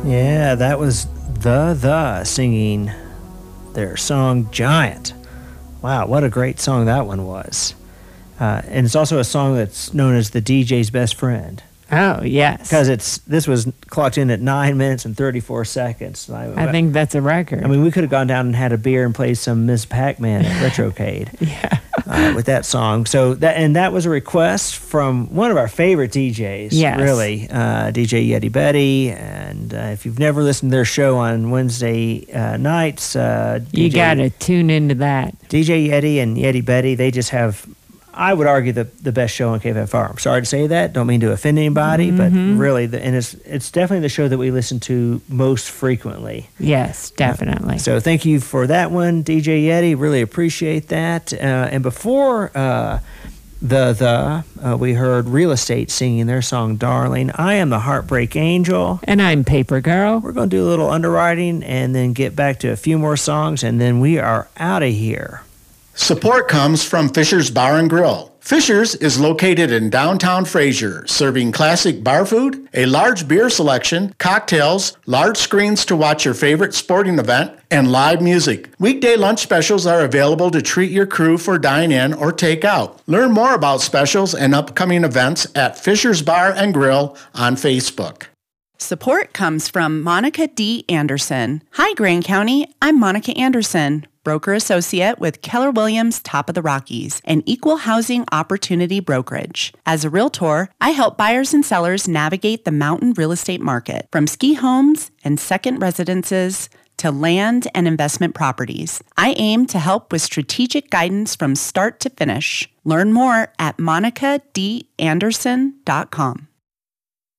Yeah, that was The singing their song Giant. Wow, what a great song that one was. And it's also a song that's known as the DJ's best friend. Oh, yes. Because this was clocked in at 9 minutes and 34 seconds. I think that's a record. I mean, we could have gone down and had a beer and played some Ms. Pac-Man at Retrocade. Yeah. With that song. So that was a request from one of our favorite DJs. Yes. Really, DJ Yeti Betty. And if you've never listened to their show on Wednesday nights, you got to tune into that. DJ Yeti and Yeti Betty, they just have, I would argue, the best show on KFFR. I'm sorry to say that. Don't mean to offend anybody, but really, and it's definitely the show that we listen to most frequently. Yes, definitely. So thank you for that one, DJ Yeti. Really appreciate that. And before we heard Real Estate singing their song Darling. I am the Heartbreak Angel. And I'm Paper Girl. We're going to do a little underwriting and then get back to a few more songs, and then we are out of here. Support comes from Fisher's Bar and Grill. Fisher's is located in downtown Fraser, serving classic bar food, a large beer selection, cocktails, large screens to watch your favorite sporting event, and live music. Weekday lunch specials are available to treat your crew for dine-in or take-out. Learn more about specials and upcoming events at Fisher's Bar and Grill on Facebook. Support comes from Monica D. Anderson. Hi, Grand County. I'm Monica Anderson, broker associate with Keller Williams Top of the Rockies, an equal housing opportunity brokerage. As a realtor, I help buyers and sellers navigate the mountain real estate market, from ski homes and second residences to land and investment properties. I aim to help with strategic guidance from start to finish. Learn more at monicadanderson.com.